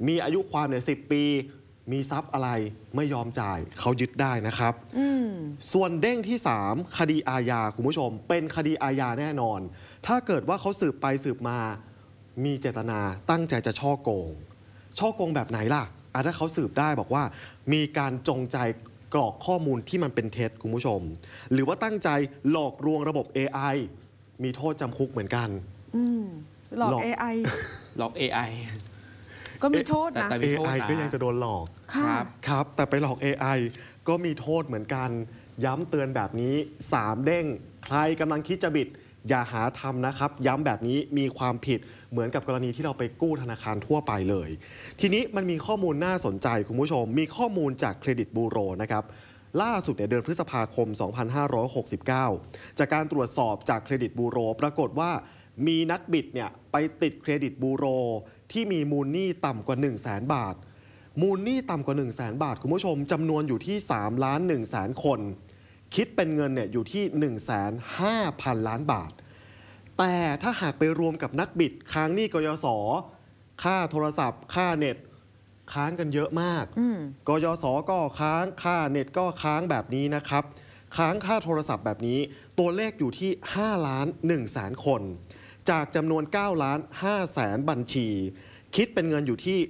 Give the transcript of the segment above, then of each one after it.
มีอายุความเนี่ย10 ปีมีทรัพย์อะไรไม่ยอมจ่ายเขายึดได้นะครับส่วนเด้งที่3คดีอาญาคุณผู้ชมเป็นคดีอาญาแน่นอนถ้าเกิดว่าเขาสืบไปสืบมามีเจตนาตั้งใจจะช่อโกงแบบไหนล่ะถ้าเขาสืบได้บอกว่ามีการจงใจกรอกข้อมูลที่มันเป็นเท็จคุณผู้ชมหรือว่าตั้งใจหลอกลวงระบบ AI มีโทษจำคุกเหมือนกันหลอก AI หลอก AI ก็มีโทษนะแต่มีโทษ AI นะก็ยังจะโดนหลอกครับแต่ไปหลอก AI ก็มีโทษเหมือนกันย้ำเตือนแบบนี้3เด้งใครกำลังคิดจะบิดอย่าหาทำนะครับย้ำแบบนี้มีความผิดเหมือนกับกรณีที่เราไปกู้ธนาคารทั่วไปเลยทีนี้มันมีข้อมูลน่าสนใจคุณผู้ชมมีข้อมูลจากเครดิตบูโรนะครับล่าสุดในเดือนพฤษภาคม 2569 จากการตรวจสอบจากเครดิตบูโรปรากฏว่ามีนักบิดเนี่ยไปติดเครดิตบูโรที่มีมูลหนี้ต่ำกว่า 100,000 บาทมูลหนี้ต่ำกว่า 100,000 บาทคุณผู้ชมจำนวนอยู่ที่ 3,100,000 คนคิดเป็นเงินเนี่ยอยู่ที่ 150,000 ล้านบาทแต่ถ้าหากไปรวมกับนักบิดค้างหนี้กยศค่าโทรศัพท์ค่าเน็ตค้างกันเยอะมากกยศก็ค้างค่าเน็ตก็ค้างแบบนี้นะครับค้างค่าโทรศัพท์แบบนี้ตัวเลขอยู่ที่ 5,100,000 คนจากจำนวน 9,500,000 บัญชีคิดเป็นเงินอยู่ที่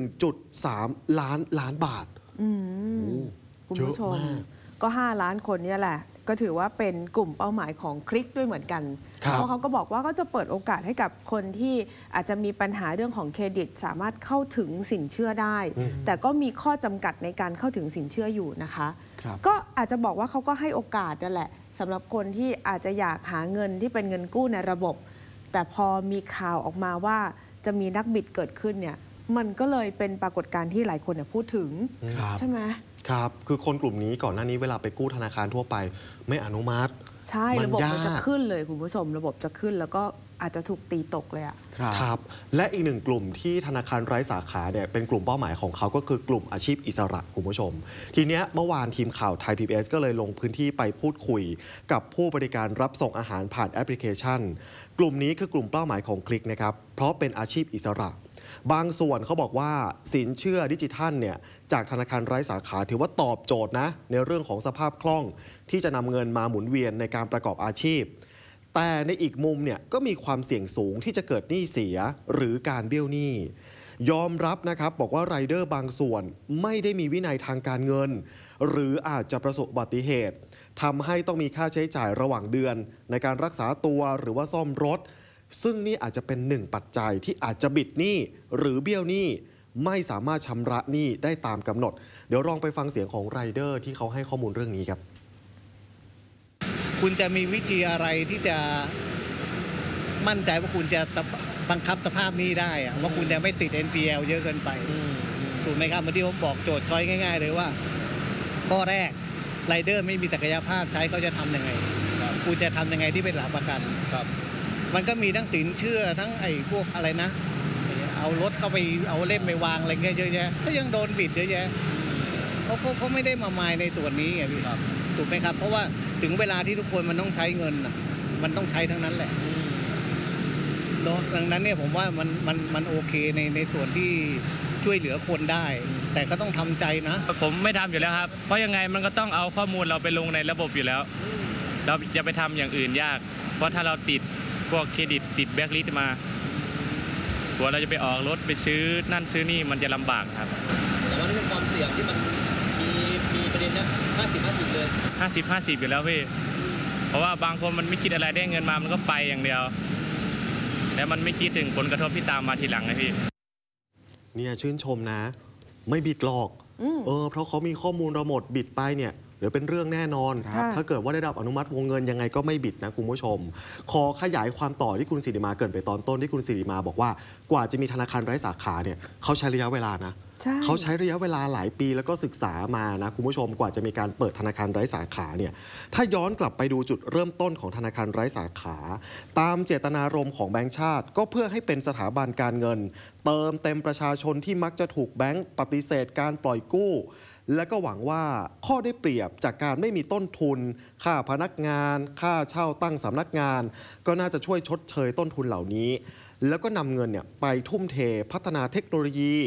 1.3 ล้านบาทคุณผู้ชมก็5 ล้านคนนี่แหละก็ถือว่าเป็นกลุ่มเป้าหมายของคลิกด้วยเหมือนกันเพราะเขาก็บอกว่าก็จะเปิดโอกาสให้กับคนที่อาจจะมีปัญหาเรื่องของเครดิตสามารถเข้าถึงสินเชื่อได้แต่ก็มีข้อจำกัดในการเข้าถึงสินเชื่ออยู่นะคะก็อาจจะบอกว่าเขาก็ให้โอกาสนั่นแหละสำหรับคนที่อาจจะอยากหาเงินที่เป็นเงินกู้ในระบบแต่พอมีข่าวออกมาว่าจะมีนักบิดเกิดขึ้นเนี่ยมันก็เลยเป็นปรากฏการณ์ที่หลายคนพูดถึงใช่ไหมครับคือคนกลุ่มนี้ก่อนหน้านี้เวลาไปกู้ธนาคารทั่วไปไม่อนุมัติใช่ระบบมันจะขึ้นเลยคุณผู้ชมระบบจะขึ้นแล้วก็อาจจะถูกตีตกเลยอะครับและอีกหนึ่งกลุ่มที่ธนาคารไร้สาขาเนี่ยเป็นกลุ่มเป้าหมายของเขาก็คือกลุ่มอาชีพอิสระคุณผู้ชมทีเนี้ยเมื่อวานทีมข่าวไทย PBS ก็เลยลงพื้นที่ไปพูดคุยกับผู้บริการรับส่งอาหารผ่านแอปพลิเคชันกลุ่มนี้คือกลุ่มเป้าหมายของคลิกนะครับเพราะเป็นอาชีพอิสระบางส่วนเขาบอกว่าสินเชื่อดิจิทัลเนี่ยจากธนาคารไร้สาขาถือว่าตอบโจทย์นะในเรื่องของสภาพคล่องที่จะนำเงินมาหมุนเวียนในการประกอบอาชีพแต่ในอีกมุมเนี่ยก็มีความเสี่ยงสูงที่จะเกิดหนี้เสียหรือการเบี้ยวหนี้ยอมรับนะครับบอกว่าไรเดอร์บางส่วนไม่ได้มีวินัยทางการเงินหรืออาจจะประสบอุบัติเหตุทำให้ต้องมีค่าใช้จ่ายระหว่างเดือนในการรักษาตัวหรือว่าซ่อมรถซึ่งนี่อาจจะเป็นหนึ่งปัจจัยที่อาจจะบิดหนี้หรือเบี้ยวหนี้ไม่สามารถชำระหนี้ได้ตามกำหนดเดี๋ยวลองไปฟังเสียงของไรเดอร์ที่เขาให้ข้อมูลเรื่องนี้ครับคุณจะมีวิธีอะไรที่จะมั่นใจว่าคุณจะบังคับสภาพหนี้ได้ว่าคุณจะไม่ติด NPL เยอะเกินไปถูกไหมครับเหมือนที่ผมบอกโจทย์ช้อยง่ายๆเลยว่าข้อแรกไรเดอร์ไม่มีศักยภาพใช้เขาจะทำยังไงคุณจะทำยังไงที่เป็นหลักประกันมันก็มีทั้งสินเชื่อทั้งไอ้พวกอะไรนะเอารถเข้าไปเอาเล่มไปวางอะไรเงี้ยเยอะแยะก็ยังโดนบิดเยอะแยะเขาไม่ได้มามายในส่วนนี้ไงพี่ถูกไหมครับเพราะว่าถึงเวลาที่ทุกคนมันต้องใช้เงินมันต้องใช้ทั้งนั้นแหละดังนั้นเนี่ยผมว่ามันโอเคในส่วนที่ช่วยเหลือคนได้แต่ก็ต้องทำใจนะผมไม่ทำอยู่แล้วครับเพราะยังไงมันก็ต้องเอาข้อมูลเราไปลงในระบบอยู่แล้วเราจะไปทำอย่างอื่นยากเพราะถ้าเราติดพวกเครดิตติดแบล็คลิสต์มาตัวเราจะไปออกรถไปซื้อนั่นซื้อนี่มันจะลำบากครับแต่ว่านี่เป็นความเสี่ยงที่มันมีประเด็นนะ50-50เลย 50-50อยู่แล้วพี่เพราะว่าบางคนมันไม่คิดอะไรได้เงินมามันก็ไปอย่างเดียวแล้วมันไม่คิดถึงผลกระทบที่ตามมาทีหลังไงพี่เนี่ยชื่นชมนะไม่บิดหรอกเพราะเขามีข้อมูลเราหมดบิดไปเนี่ยเดี๋ยวเป็นเรื่องแน่นอนถ้าเกิดว่าได้รับอนุมัติวงเงินยังไงก็ไม่บิดนะคุณผู้ชมขอขยายความต่อที่คุณสิริมาเกริ่นไปตอนต้นที่คุณสิริมาบอกว่ากว่าจะมีธนาคารไร้สาขาเนี่ยเขาใช้ระยะเวลานะเขาใช้ระยะเวลาหลายปีแล้วก็ศึกษามานะคุณผู้ชมกว่าจะมีการเปิดธนาคารไร้สาขาเนี่ยถ้าย้อนกลับไปดูจุดเริ่มต้นของธนาคารไร้สาขาตามเจตนารมณ์ของแบงก์ชาติก็เพื่อให้เป็นสถาบันการเงินเติมเต็มประชาชนที่มักจะถูกแบงก์ปฏิเสธการปล่อยกู้และก็หวังว่าข้อได้เปรียบจากการไม่มีต้นทุนค่าพนักงานค่าเช่าตั้งสำนักงานก็น่าจะช่วยชดเชยต้นทุนเหล่านี้แล้วก็นำเงินเนี่ยไปทุ่มเทพัฒนาเทคโนโลยี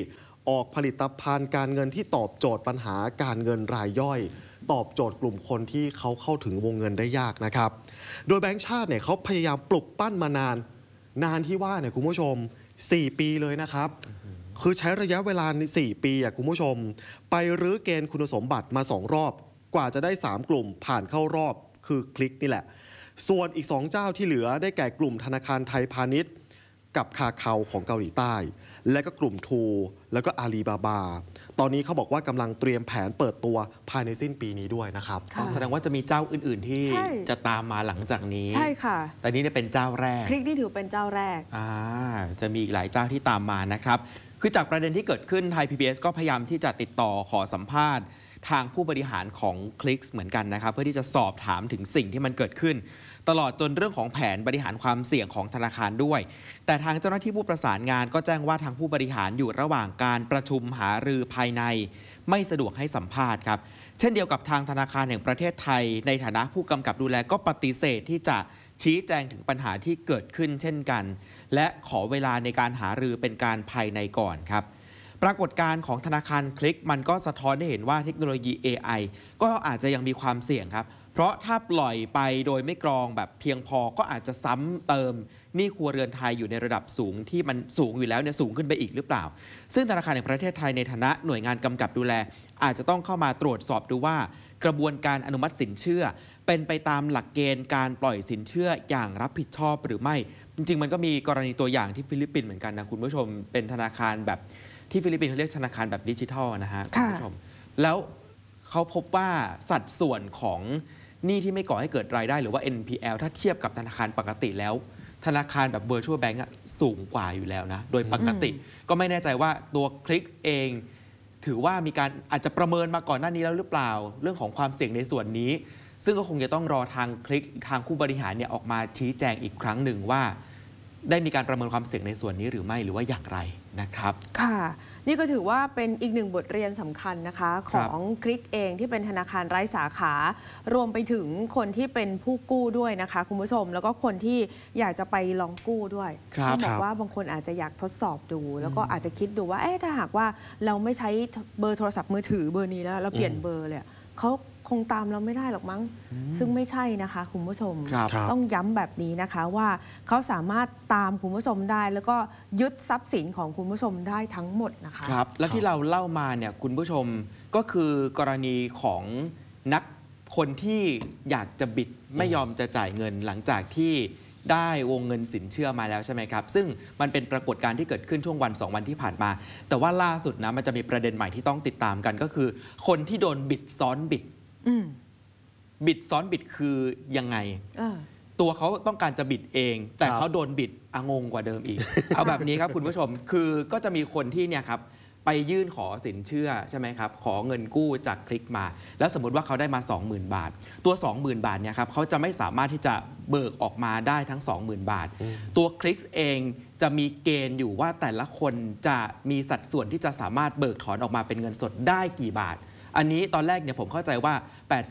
ออกผลิตภัณฑ์การเงินที่ตอบโจทย์ปัญหาการเงินรายย่อย ตอบโจทย์กลุ่มคนที่เขาเข้าถึงวงเงินได้ยากนะครับ โดยแบงก์ชาติเนี่ยเขาพยายามปลุกปั้นมนานที่ว่าเนี่ยคุณผู้ชม 4 ปีเลยนะครับ คือใช้ระยะเวลาใน4 ปีคุณผู้ชม ไปรื้อเกณฑ์คุณสมบัติมา 2 รอบ กว่าจะได้ 3 กลุ่มผ่านเข้ารอบคือคลิกนี่แหละ ส่วนอีก 2 เจ้าที่เหลือได้แก่กลุ่มธนาคารไทยพาณิชย์กับคาเคาของเกาหลีใต้ และก็กลุ่มทูแล้วก็อาลีบาบา ตอนนี้เขาบอกว่ากำลังเตรียมแผนเปิดตัวภายในสิ้นปีนี้ด้วยนะครับค่ะแสดงว่าจะมีเจ้าอื่น ๆ ที่ใช่จะตามมาหลังจากนี้ใช่ค่ะแต่นี่เนี่ยเป็นเจ้าแรกคลิกนี่ถือเป็นเจ้าแรกจะมีอีกหลายเจ้าที่ตามมานะครับ คือจากประเด็นที่เกิดขึ้นไทย PBS ก็พยายามที่จะติดต่อขอสัมภาษณ์ ทางผู้บริหารของคลิกเหมือนกันนะครับ เพื่อที่จะสอบถามถึงสิ่งที่มันเกิดขึ้น ตลอดจนเรื่องของแผนบริหารความเสี่ยงของธนาคารด้วย แต่ทางเจ้าหน้าที่ผู้ประสานงานก็แจ้งว่าทางผู้บริหารอยู่ระหว่างการประชุมหารือภายใน ไม่สะดวกให้สัมภาษณ์ครับ เช่นเดียวกับทางธนาคารแห่งประเทศไทย ในฐานะผู้กำกับดูแลก็ปฏิเสธที่จะชี้แจงถึงปัญหาที่เกิดขึ้นเช่นกัน และขอเวลาในการหารือเป็นการภายในก่อนครับ ปรากฏการณ์ของธนาคารคลิกมันก็สะท้อนให้เห็นว่าเทคโนโลยี AI ก็อาจจะยังมีความเสี่ยงครับ เพราะถ้าปล่อยไปโดยไม่กรองแบบเพียงพอก็อาจจะซ้ำเติมหนี้ครัวเรือนไทยอยู่ในระดับสูงที่มันสูงอยู่แล้วเนี่ยสูงขึ้นไปอีกหรือเปล่า ซึ่งธนาคารแห่งประเทศไทยในฐานะหน่วยงานกำกับดูแล อาจจะต้องเข้ามาตรวจสอบดูว่ากระบวนการอนุมัติสินเชื่อ เป็นไปตามหลักเกณฑ์การปล่อยสินเชื่ออย่างรับผิดชอบหรือไม่ จริงๆมันก็มีกรณีตัวอย่างที่ฟิลิปปินส์เหมือนกันนะคุณผู้ชมเป็นธนาคารแบบที่ฟิลิปปินส์เขาเรียกธนาคารแบบดิจิทัลนะฮะคุณผู้ชมแล้วเขาพบว่าสัดส่วนของหนี้ที่ไม่ก่อให้เกิดรายได้หรือว่า NPL ถ้าเทียบกับธนาคารปกติแล้ว ธนาคารแบบ Virtual Bank สูงกว่าอยู่แล้วนะโดยปกติก็ไม่แน่ใจว่าตัวคลิกเอง ถือว่ามีการอาจจะประเมินมาก่อนหน้านี้แล้วหรือเปล่า เรื่องของความเสี่ยงในส่วนนี้ ซึ่งก็คงจะต้องรอทางคลิกทางผู้บริหารเนี่ยออกมาชี้แจงอีกครั้งหนึ่งว่า ได้มีการประเมินความเสี่ยงในส่วนนี้หรือไม่หรือว่าอย่างไรนะครับค่ะ นี่ก็ถือว่าเป็นอีกหนึ่งบทเรียนสำคัญนะคะของคลิกเองที่เป็นธนาคารไร้สาขา รวมไปถึงคนที่เป็นผู้กู้ด้วยนะคะคุณผู้ชมแล้วก็คนที่อยากจะไปลองกู้ด้วยต้องบอกว่าบางคนอาจจะอยากทดสอบดู แล้วก็อาจจะคิดดูว่าถ้าหากว่าเราไม่ใช้เบอร์โทรศัพท์มือถือเบอร์นี้แล้วเราเปลี่ยนเบอร์เลยเขาคงตามเราไม่ได้หรอกมั้งซึ่งไม่ใช่นะคะคุณผู้ชมต้องย้ำแบบนี้นะคะว่าเขาสามารถตามคุณผู้ชมได้แล้วก็ยึดทรัพย์สินของคุณผู้ชมได้ทั้งหมดนะคะครับและที่เราเล่ามาเนี่ยคุณผู้ชมก็คือกรณีของนักคนที่อยากจะบิดไม่ยอมจะจ่ายเงินหลังจากที่ได้วงเงินสินเชื่อมาแล้วใช่ไหมครับซึ่งมันเป็นปรากฏการณ์ที่เกิดขึ้นช่วงวัน2 วันที่ผ่านมาแต่ว่าล่าสุดนะมันจะมีประเด็นใหม่ที่ต้องติดตามกันก็คือคนที่โดนบิดซ้อนบิดบิดซ้อนบิดคือยังไงตัวเขาต้องการจะบิดเองแต่เขาโดนบิดงงกว่าเดิมอีก เอาแบบนี้ครับคุณผู้ชมคือก็จะมีคนที่เนี่ยครับไปยื่นขอสินเชื่อใช่ไหมครับขอเงินกู้จากคลิกมาแล้วสมมติว่าเขาได้มา 20,000 บาทตัว 20,000 บาทเนี่ยครับเขาจะไม่สามารถที่จะเบิกออกมาได้ทั้ง 20,000 บาทตัวคลิกเองจะมีเกณฑ์อยู่ว่าแต่ละคนจะมีสัดส่วนที่จะสามารถเบิกถอนออกมาเป็นเงินสดได้กี่บาทอันนี้ตอนแรกเนี่ยผมเข้าใจว่า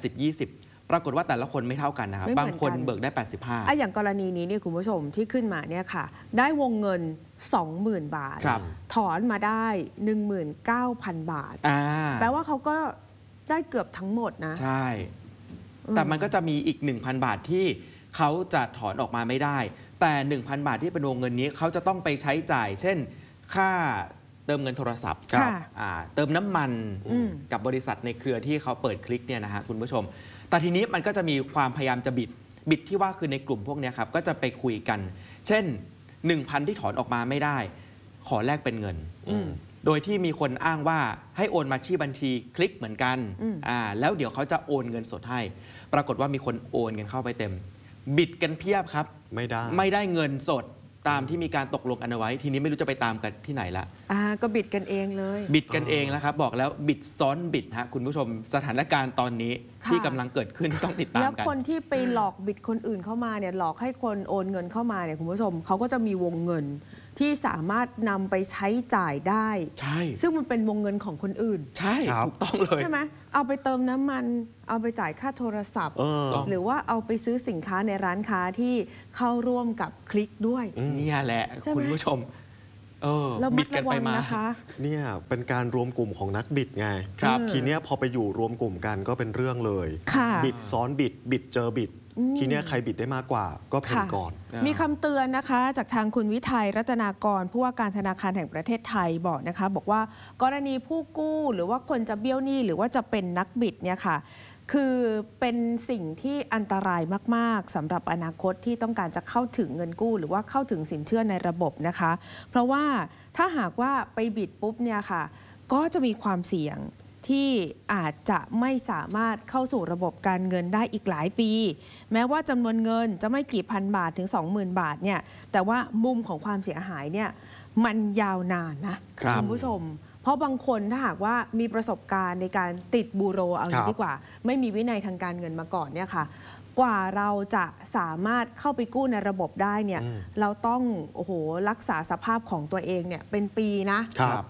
80-20 ปรากฏว่าแต่ละคนไม่เท่ากันนะครับบางคนเบิกได้ 85 อย่างกรณีนี้เนี่ยคุณผู้ชมที่ขึ้นมาเนี่ยค่ะได้วงเงิน 20,000 บาทถอนมาได้ 19,000 บาทแปลว่าเขาก็ได้เกือบทั้งหมดนะใช่แต่มันก็จะมีอีก 1,000 บาทที่เขาจะถอนออกมาไม่ได้แต่ 1,000 บาทที่เป็นวงเงินนี้เขาจะต้องไปใช้จ่ายเช่นค่าเติมเงินโทรศัพท์เติมน้ำมันกับบริษัทในเครือที่เขาเปิดคลิกเนี่ยนะฮะคุณผู้ชมแต่ทีนี้มันก็จะมีความพยายามจะบิดที่ว่าคือในกลุ่มพวกนี้ครับก็จะไปคุยกันเช่น 1,000 ที่ถอนออกมาไม่ได้ขอแลกเป็นเงินโดยที่มีคนอ้างว่าให้โอนมาที่บัญชีคลิกเหมือนกันแล้วเดี๋ยวเขาจะโอนเงินสดให้ปรากฏว่ามีคนโอนเงินเข้าไปเต็มบิดกันเพียบครับไม่ได้เงินสดตามที่มีการตกลงกันเอาไว้ทีนี้ไม่รู้จะไปตามกันที่ไหนละก็บิดกันเองเลยบิดกันเองแล้วครับบอกแล้วบิดซ้อนบิดฮะคุณผู้ชมสถานการณ์ตอนนี้ที่กำลังเกิดขึ้นต้องติดตามกันแล้วคนที่ไปหลอกบิดคนอื่นเข้ามาเนี่ยหลอกให้คนโอนเงินเข้ามาเนี่ยคุณผู้ชมเขาก็จะมีวงเงินที่สามารถนำไปใช้จ่ายได้ใช่ซึ่งมันเป็นวงเงินของคนอื่นใช่ถูกต้องเลยใช่ไหมเอาไปเติมน้ำมันเอาไปจ่ายค่าโทรศัพท์หรือว่าเอาไปซื้อสินค้าในร้านค้าที่เข้าร่วมกับคลิกด้วยนี่แหละคุณผู้ชมแล้วบิมัดดกันระวัไปงมานะคะเนี่ยเป็นการรวมกลุ่มของนักบิดไงครับทีเนี้ยพอไปอยู่รวมกลุ่มกันก็เป็นเรื่องเลยค่ะบิดซ้อนบิดบิดเจอบิด ทีเนี้ยใครบิดได้มากกว่าก็เพ่นก่อนมีคำเตือนนะคะจากทางคุณวิทัยรัตนากรผู้ว่าการธนาคารแห่งประเทศไทยบอกนะคะ บอกว่ากรณีผู้กู้หรือว่าคนจะเบี้ยวหนี้หรือว่าจะเป็นนักบิดเนี่ยค่ะ คือเป็นสิ่งที่อันตรายมากๆสำหรับอนาคตที่ต้องการจะเข้าถึงเงินกู้หรือว่าเข้าถึงสินเชื่อในระบบนะคะ เพราะว่าถ้าหากว่าไปบิดปุ๊บเนี่ยค่ะ ก็จะมีความเสี่ยงที่อาจจะไม่สามารถเข้าสู่ระบบการเงินได้อีกหลายปี แม้ว่าจำนวนเงินจะไม่กี่พันบาทถึง 20,000 บาทเนี่ยแต่ว่ามุมของความเสียหายเนี่ยมันยาวนานนะครับ ณผู้ชม เพราะบางคนถ้าหากว่ามีประสบการณ์ในการติดบูโรเอาอย่างนี้ดีกว่า ไม่มีวินัยทางการเงินมาก่อนเนี่ยค่ะ กว่าเราจะสามารถเข้าไปกู้ในระบบได้เนี่ยเราต้องโอ้โหรักษาสภาพของตัวเองเนี่ยเป็นปีนะครับ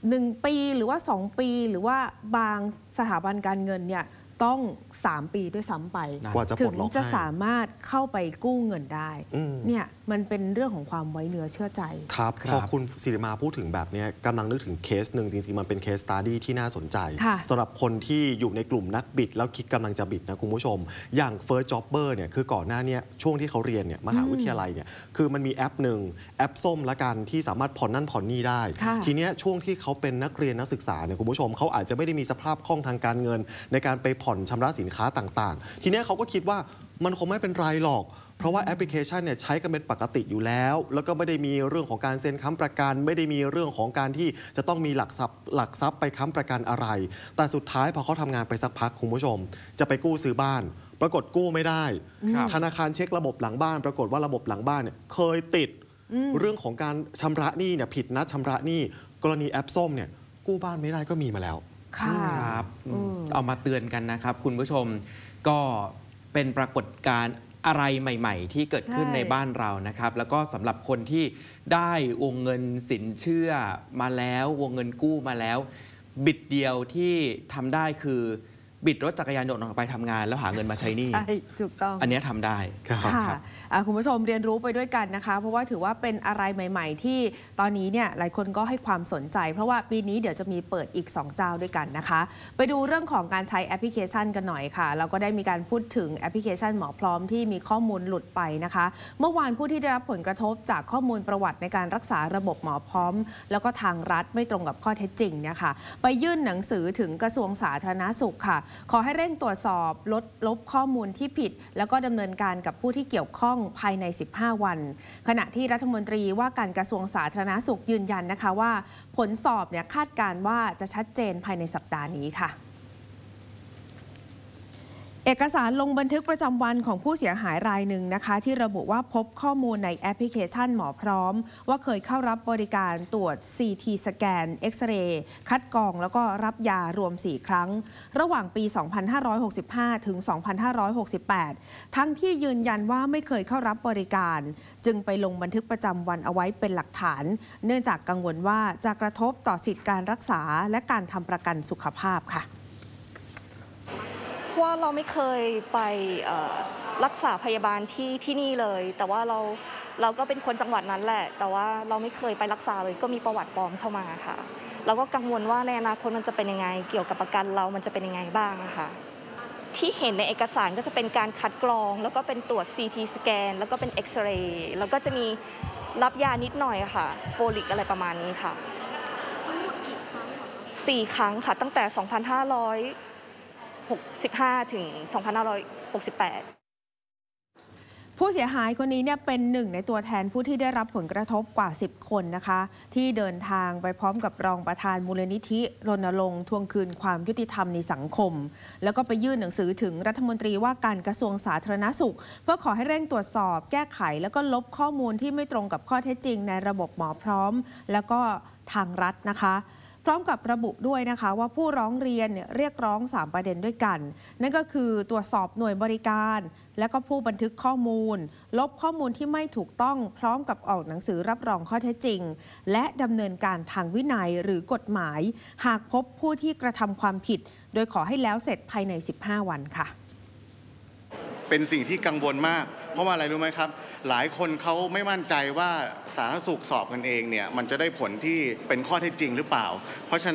1 ปีหรือว่า 2 ปีหรือว่าบางสถาบันการเงินเนี่ยต้อง 3 ปีด้วยซ้ำไปกว่าจะปถึลดงล็อกจะให้สามารถเข้าไปกู้เงินได้อืมเนี่ยมันเป็นเรื่องของความไว้เนื้อเชื่อใจครับครับพอคุณสิริมาพูดถึงแบบเนี้ยกำลังนึกถึงเคสหนึ่งจริงๆ มันเป็นเคสสตาดี้ที่น่าสนใจค่ะสำหรับคนที่อยู่ในกลุ่มนักบิด แล้วคิดกำลังจะบิดนะคุณผู้ชม อย่าง First Jobber เนี่ยคือก่อนหน้าเนี้ยช่วงที่เขาเรียนเนี่ยมหาวิทยาลัยเนี่ยคือมันมีแอปหนึ่งแอปส้มละกันที่สามารถผ่อนนั่นผ่อนนี่ได้ค่ะทีเนี้ยช่วงที่เขาเป็นนักเรียนนักศึกษาเนี่ยคุณผู้ชมเขาอาจจะไม่ได้มีสภาพคล่องทางการเงิน ในการไปผ่อนชำระสินค้าต่างๆ ทีเนี้ยเขาก็คิดว่ามันคงไม่เป็นไรหรอก เพราะว่าแอปพลิเคชันเนี่ยใช้กันเป็นปกติอยู่แล้ว แล้วก็ไม่ได้มีเรื่องของการเซ็นค้ำประกัน ไม่ได้มีเรื่องของการที่จะต้องมีหลักทรัพย์ไปค้ำประกันอะไร แต่สุดท้ายพอเขาทำงานไปสักพักคุณผู้ชม จะไปกู้ซื้อบ้าน ปรากฏกู้ไม่ได้ครับธนาคารเช็คระบบหลังบ้าน ปรากฏว่าระบบหลังบ้านเนี่ยเคยติดเรื่องของการชำระหนี้เนี่ยผิดนัดชำระหนี้กรณีแอปส้มเนี่ยกู้บ้านไม่ได้ก็มีมาแล้วค่ะครับเอามาเตือนกันนะครับ คุณผู้ชมก็เป็นปรากฏการณ์อะไรใหม่ ๆ ที่เกิดขึ้นใช่ในบ้านเรานะครับ แล้วก็สำหรับคนที่ได้วงเงินสินเชื่อมาแล้ววงเงินกู้มาแล้ว บิดเดียวที่ทำได้คือบิดรถจักรยานยนต์ออกไปทำงานแล้วหาเงินมาใช้หนี้ใช่ถูกต้องอันเนี้ยทำได้ค่ะคุณผู้ชมเรียนรู้ไปด้วยกันนะคะ เพราะว่าถือว่าเป็นอะไรใหม่ ๆ ที่ตอนนี้เนี่ยหลายคนก็ให้ความสนใจ เพราะว่าปีนี้เดี๋ยวจะมีเปิดอีก 2 เจ้าด้วยกันนะคะ ไปดูเรื่องของการใช้แอปพลิเคชันกันหน่อยค่ะแล้วก็ได้มีการพูดถึงแอปพลิเคชันหมอพร้อมที่มีข้อมูลหลุดไปนะคะ เมื่อวานผู้ที่ได้รับผลกระทบจากข้อมูลประวัติในการรักษาระบบหมอพร้อม แล้วก็ทางรัฐไม่ตรงกับข้อเท็จจริงเนี่ยค่ะไปยื่นหนังสือถึงกระทรวงสาธารณสุขค่ะขอให้เร่งตรวจสอบลบข้อมูลที่ผิด แล้วก็ดำเนินการกับผู้ที่เกี่ยวข้องภายใน 15 วัน ขณะที่รัฐมนตรีว่าการกระทรวงสาธารณสุขยืนยันนะคะว่าผลสอบเนี่ยคาดการณ์ว่าจะชัดเจนภายในสัปดาห์นี้ค่ะ เอกสารลงบันทึกประจำวันของผู้เสียหายรายหนึ่งนะคะที่ระบุว่าพบข้อมูลในแอปพลิเคชันหมอพร้อมว่าเคยเข้ารับบริการตรวจ CT สแกนเอ็กซเรย์คัดกรองแล้วก็รับยารวม 4 ครั้ง ระหว่างปี 2565 ถึง 2568 ทั้งที่ยืนยันว่าไม่เคยเข้ารับบริการ จึงไปลงบันทึกประจำวันเอาไว้เป็นหลักฐาน เนื่องจากกังวลว่าจะกระทบต่อสิทธิการรักษาและการทำประกันสุขภาพค่ะเพราะว่าเราไม่เคยไปรักษาพยาบาลที่นี่เลย แต่ว่าเราก็เป็นคนจังหวัดนั้นแหละ แต่ว่าเราไม่เคยไปรักษาเลยก็มีประวัติปลอมเข้ามาค่ะเราก็กังวลว่าในอนาคตมันจะเป็นยังไงเกี่ยวกับประกันเรามันจะเป็นยังไงบ้างนะคะที่เห็นในเอกสารก็จะเป็นการคัดกรอง แล้วก็เป็นตรวจ CT สแกนแล้วก็เป็นเอ็กซเรย์แล้วก็จะมีรับยานิดหน่อยค่ะโฟลิกอะไรประมาณนี้ค่ะ4 ครั้งค่ะตั้งแต่ 2565 ถึง 2568 ผู้เสียหายคนนี้เนี่ยเป็นหนึ่งในตัวแทนผู้ที่ได้รับผลกระทบกว่า 10 คนนะคะที่เดินทางไปพร้อมกับรองประธานมูลนิธิรณรงค์ทวงคืนความยุติธรรมในสังคมแล้วก็ไปยื่นหนังสือถึงรัฐมนตรีว่าการกระทรวงสาธารณสุขเพื่อขอให้เร่งตรวจสอบแก้ไขแล้วก็ลบข้อมูลที่ไม่ตรงกับข้อเท็จจริงในระบบหมอพร้อมแล้วก็ทางรัฐนะคะพร้อมกับระบุด้วยนะคะว่าผู้ร้องเรียนเรียกร้อง3ประเด็นด้วยกันนั่นก็คือตรวจสอบหน่วยบริการและก็ผู้บันทึกข้อมูลลบข้อมูลที่ไม่ถูกต้องพร้อมกับออกหนังสือรับรองข้อเท็จจริงและดำเนินการทางวินัยหรือกฎหมายหากพบผู้ที่กระทำความผิดโดยขอให้แล้วเสร็จภายใน15 วันค่ะเป็นสิ่งที่กังวลมากเพราะว่าอะไรรู้ไหมครับหลายคนเขาไม่มั่นใจว่าสาธารณสุขสอบกันเองเนี่ยมันจะได้ผลที่เป็นข้อเท็จจริงหรือเปล่าเพราะฉะนั้น